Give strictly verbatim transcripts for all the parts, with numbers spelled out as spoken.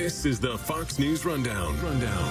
This is the Fox News Rundown. Rundown.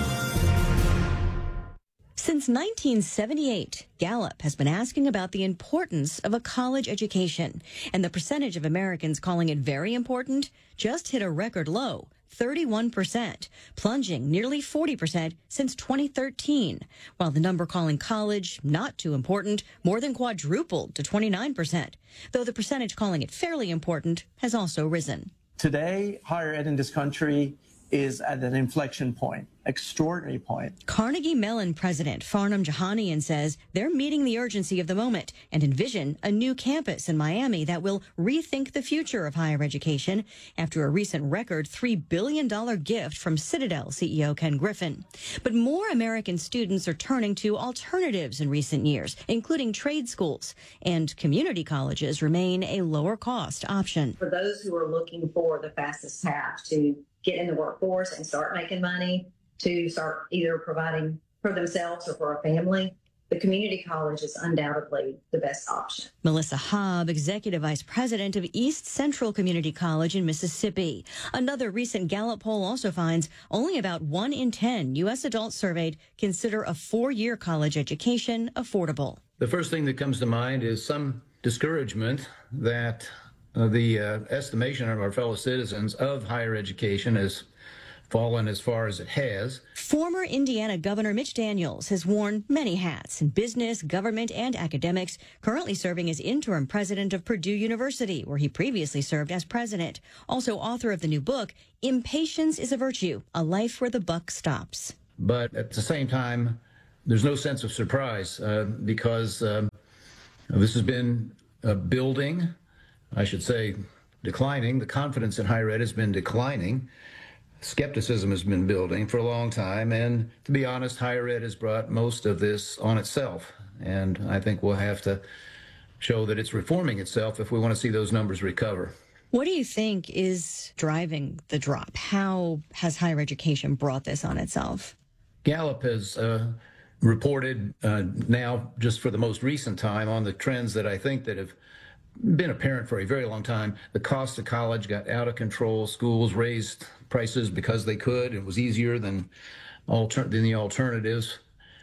Since nineteen seventy-eight, Gallup has been asking about the importance of a college education, and the percentage of Americans calling it very important just hit a record low, thirty-one percent, plunging nearly forty percent since twenty thirteen, while the number calling college not too important more than quadrupled to twenty-nine percent, though the percentage calling it fairly important has also risen. Today, higher ed in this country is at an inflection point, extraordinary point. Carnegie Mellon president Farnam Jahanian says they're meeting the urgency of the moment and envision a new campus in Miami that will rethink the future of higher education after a recent record three billion dollars gift from Citadel C E O Ken Griffin. But more American students are turning to alternatives in recent years, including trade schools, and community colleges remain a lower cost option. For those who are looking for the fastest path to get in the workforce and start making money, to start either providing for themselves or for a family, the community college is undoubtedly the best option. Melissa Hobb, Executive Vice President of East Central Community College in Mississippi. Another recent Gallup poll also finds only about one in ten U S adults surveyed consider a four-year college education affordable. The first thing that comes to mind is some discouragement that uh, the uh, estimation of our fellow citizens of higher education has fallen as far as it has. Former Indiana Governor Mitch Daniels has worn many hats in business, government, and academics, currently serving as interim president of Purdue University, where he previously served as president. Also author of the new book, Impatience is a Virtue, A Life Where the Buck Stops. But at the same time, there's no sense of surprise uh, because uh, this has been uh, building, I should say declining. The confidence in higher ed has been declining. Skepticism has been building for a long time, and to be honest, higher ed has brought most of this on itself, and I think we'll have to show that it's reforming itself if we want to see those numbers recover. What do you think is driving the drop? How has higher education brought this on itself? Gallup has uh, reported uh, now, just for the most recent time, on the trends that I think that have been apparent for a very long time. The cost of college got out of control. Schools raised prices because they could. It was easier than, alter- than the alternatives.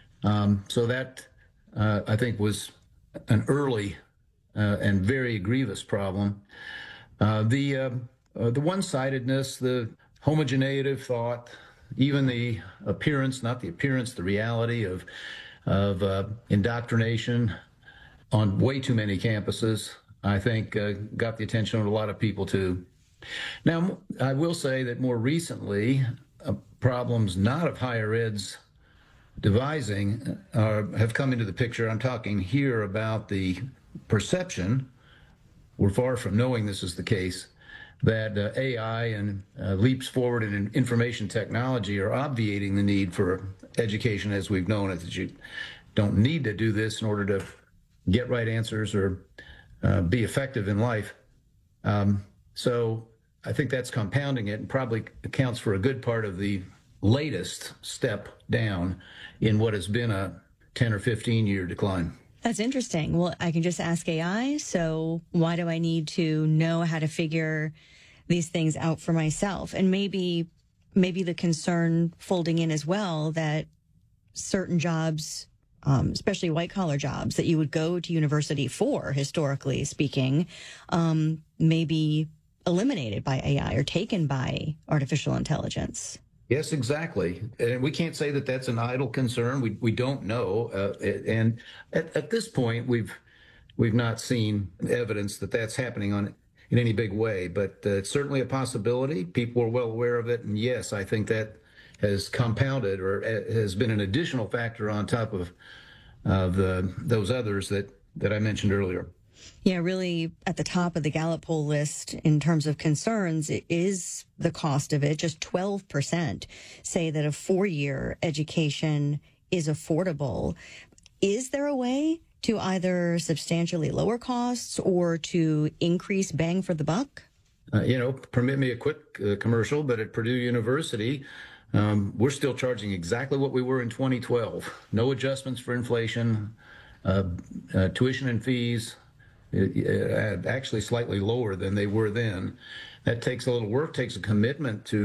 Um, so that, uh, I think, was an early uh, and very grievous problem. Uh, the uh, uh, the one-sidedness, the homogeneity of thought, even the appearance, not the appearance, the reality of, of uh, indoctrination on way too many campuses, I think uh, got the attention of a lot of people too. Now, I will say that more recently, uh, problems not of higher ed's devising uh, have come into the picture. I'm talking here about the perception, we're far from knowing this is the case, that uh, A I and uh, leaps forward in information technology are obviating the need for education as we've known it, that you don't need to do this in order to get right answers or Uh, be effective in life. Um, so I think that's compounding it and probably accounts for a good part of the latest step down in what has been a ten or fifteen year decline. That's interesting. Well, I can just ask A I, so why do I need to know how to figure these things out for myself? And maybe, maybe the concern folding in as well that certain jobs, Um, especially white-collar jobs that you would go to university for, historically speaking, um, may be eliminated by A I or taken by artificial intelligence. Yes, exactly. And we can't say that that's an idle concern. We we don't know. Uh, and at, at this point, we've we've not seen evidence that that's happening on in any big way. But uh, it's certainly a possibility. People are well aware of it. And yes, I think that has compounded or has been an additional factor on top of of the, those others that, that I mentioned earlier. Yeah, really at the top of the Gallup poll list in terms of concerns, it is the cost of it. Just twelve percent say that a four-year education is affordable. Is there a way to either substantially lower costs or to increase bang for the buck? Uh, you know, permit me a quick uh, commercial, but at Purdue University, Um, we're still charging exactly what we were in twenty twelve. No adjustments for inflation, uh, uh, tuition and fees, uh, uh, actually slightly lower than they were then. That takes a little work, takes a commitment to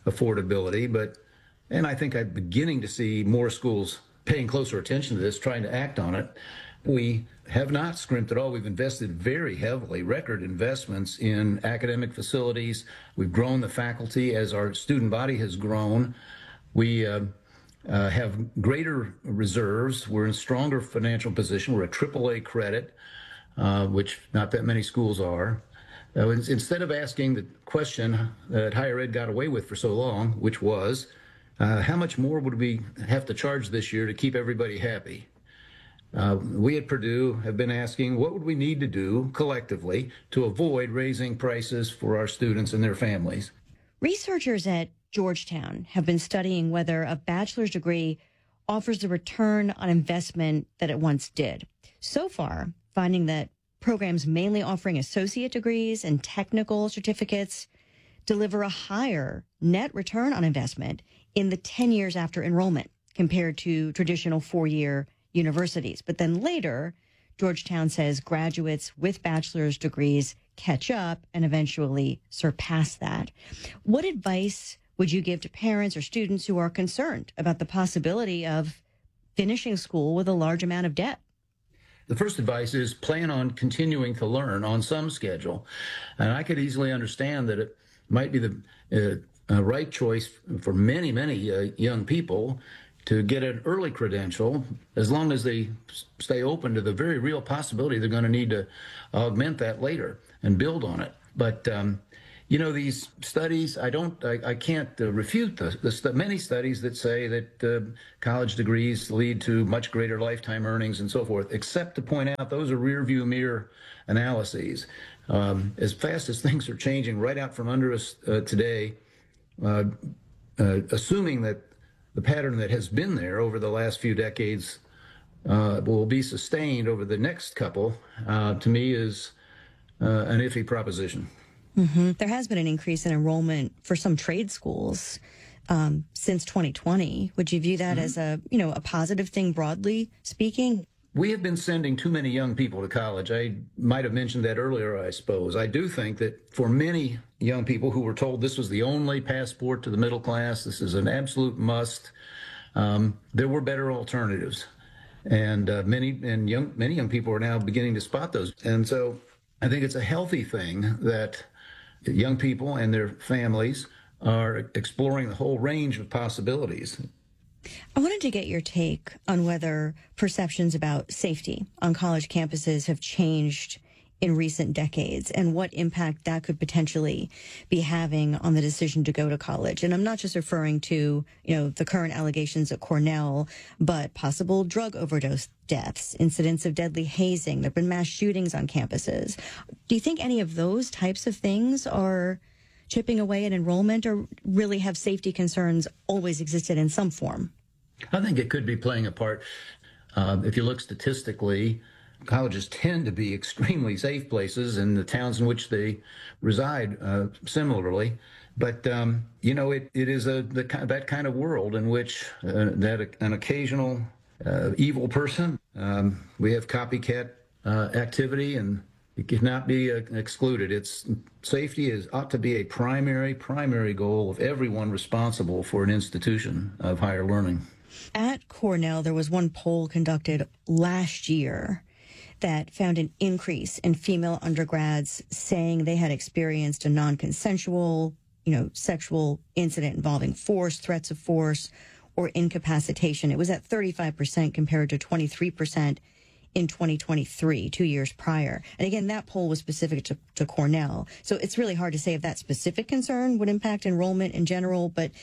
affordability. But, and I think I'm beginning to see more schools paying closer attention to this, trying to act on it. We have not scrimped at all. We've invested very heavily, record investments in academic facilities. We've grown the faculty as our student body has grown. We uh, uh, have greater reserves. We're in a stronger financial position. We're a triple A credit, uh, which not that many schools are. Uh, instead of asking the question that higher ed got away with for so long, which was, uh, how much more would we have to charge this year to keep everybody happy? Uh, we at Purdue have been asking, what would we need to do collectively to avoid raising prices for our students and their families? Researchers at Georgetown have been studying whether a bachelor's degree offers the return on investment that it once did. So far, finding that programs mainly offering associate degrees and technical certificates deliver a higher net return on investment in the ten years after enrollment compared to traditional four-year universities. But then later, Georgetown says graduates with bachelor's degrees catch up and eventually surpass that. What advice would you give to parents or students who are concerned about the possibility of finishing school with a large amount of debt? The first advice is plan on continuing to learn on some schedule. And I could easily understand that it might be the uh, uh, right choice for many, many uh, young people to get an early credential, as long as they stay open to the very real possibility they're going to need to augment that later and build on it. But, um, you know, these studies, I don't, I, I can't uh, refute the, the st- many studies that say that uh, college degrees lead to much greater lifetime earnings and so forth, except to point out those are rear view mirror analyses. Um, as fast as things are changing right out from under us uh, today, uh, uh, assuming that the pattern that has been there over the last few decades uh, will be sustained over the next couple, uh, to me is uh, an iffy proposition. Mm-hmm. There has been an increase in enrollment for some trade schools um, since twenty twenty. Would you view that mm-hmm. as a, you know, a positive thing broadly speaking? We have been sending too many young people to college. I might have mentioned that earlier, I suppose. I do think that for many young people who were told this was the only passport to the middle class, this is an absolute must, um, there were better alternatives. And uh, many and young many young people are now beginning to spot those. And so I think it's a healthy thing that young people and their families are exploring the whole range of possibilities. I wanted to get your take on whether perceptions about safety on college campuses have changed in recent decades and what impact that could potentially be having on the decision to go to college. And I'm not just referring to, you know, the current allegations at Cornell, but possible drug overdose deaths, incidents of deadly hazing. There have been mass shootings on campuses. Do you think any of those types of things are chipping away at enrollment, or really have safety concerns always existed in some form? I think it could be playing a part. Uh, if you look statistically, colleges tend to be extremely safe places in the towns in which they reside, uh, similarly. But, um, you know, it, it is a the, that kind of world in which uh, that an occasional uh, evil person, um, we have copycat uh, activity, and it cannot be uh, excluded. It's safety is ought to be a primary, primary goal of everyone responsible for an institution of higher learning. At Cornell, there was one poll conducted last year that found an increase in female undergrads saying they had experienced a non-consensual, you know, sexual incident involving force, threats of force, or incapacitation. It was at thirty-five percent compared to twenty-three percent in twenty twenty-three, two years prior. And again, that poll was specific to, to Cornell. So it's really hard to say if that specific concern would impact enrollment in general, but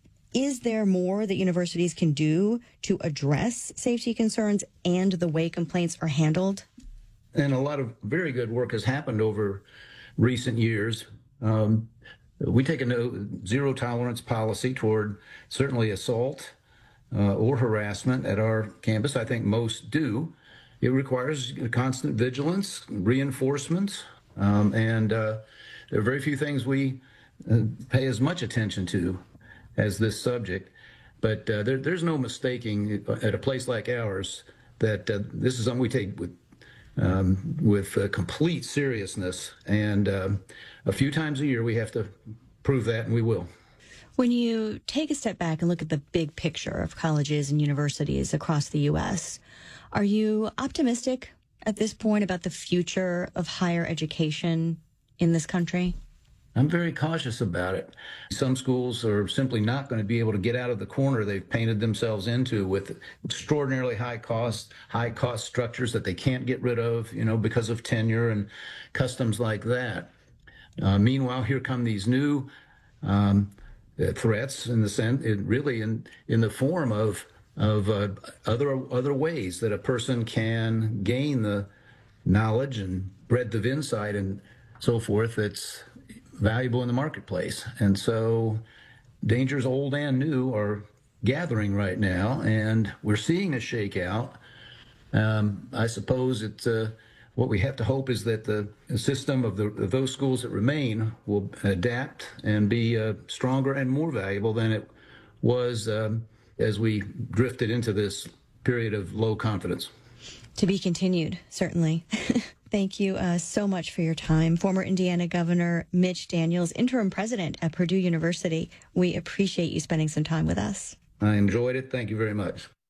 is there more that universities can do to address safety concerns and the way complaints are handled? And a lot of very good work has happened over recent years. Um, we take a no, zero tolerance policy toward certainly assault uh, or harassment at our campus. I think most do. It requires constant vigilance, reinforcement, um, and uh, there are very few things we uh, pay as much attention to as this subject. But uh, there, there's no mistaking at a place like ours that uh, this is something we take with um, with uh, complete seriousness. And um, a few times a year we have to prove that, and we will. When you take a step back and look at the big picture of colleges and universities across the U S, are you optimistic at this point about the future of higher education in this country? I'm very cautious about it. Some schools are simply not going to be able to get out of the corner they've painted themselves into with extraordinarily high cost, high cost structures that they can't get rid of, you know, because of tenure and customs like that. Uh, meanwhile, here come these new um, threats in the sense, it really in in the form of of uh, other other ways that a person can gain the knowledge and breadth of insight and so forth that's valuable in the marketplace. And so dangers old and new are gathering right now, and we're seeing a shakeout. Um, I suppose it's uh, what we have to hope is that the system of, the, of those schools that remain will adapt and be uh, stronger and more valuable than it was um, as we drifted into this period of low confidence. To be continued, certainly. Thank you uh, so much for your time. Former Indiana Governor Mitch Daniels, interim president at Purdue University. We appreciate you spending some time with us. I enjoyed it. Thank you very much.